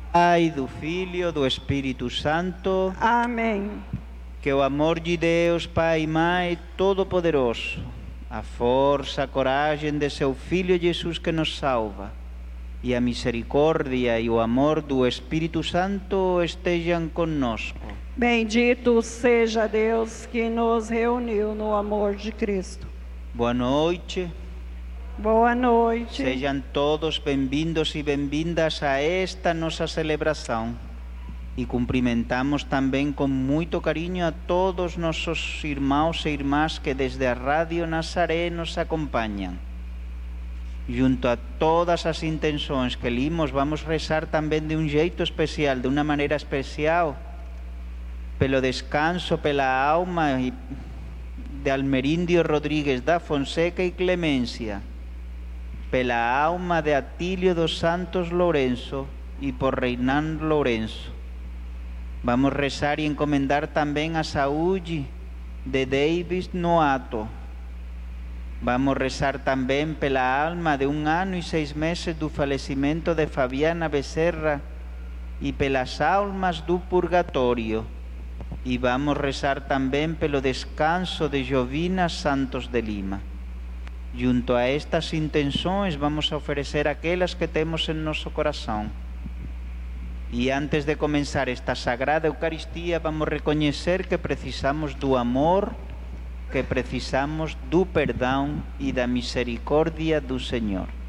Pai, do Filho, do Espírito Santo. Amém. Que o amor de Deus, Pai e Mãe Todo-Poderoso, a força, a coragem de seu Filho Jesus que nos salva, e a misericórdia e o amor do Espírito Santo estejam conosco. Bendito seja Deus que nos reuniu no amor de Cristo. Boa noite. Boa noite. Sejam todos bem-vindos e bem-vindas a esta nossa celebração. E cumprimentamos também com muito carinho a todos nossos irmãos e irmãs que desde a Rádio Nazaré nos acompanham. Junto a todas as intenções que limos, vamos rezar também de um jeito especial, de uma maneira especial, pelo descanso, pela alma de Almeríndio Rodrigues da Fonseca e Clemência, pela alma de Atílio dos Santos Lourenço e por Reinan Lourenço. Vamos rezar e encomendar também a saúde de Davis Noato. Vamos rezar também pela alma de 1 ano e 6 meses do falecimento de Fabiana Becerra e pelas almas do purgatório. E vamos rezar também pelo descanso de Jovina Santos de Lima. Junto a estas intenções, vamos oferecer aquelas que temos em nosso coração. E antes de começar esta Sagrada Eucaristia, vamos reconhecer que precisamos do amor, que precisamos do perdão e da misericórdia do Senhor.